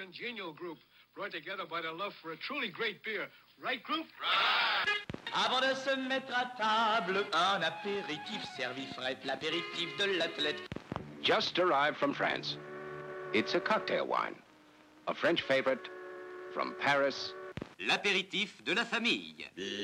congenial group, brought together by their love for a truly great beer. Right, group? Avant de se mettre à table, un apéritif servi frais, l'apéritif de l'athlète. Just arrived from France. It's a cocktail wine, a French favorite from Paris. L'apéritif de la famille.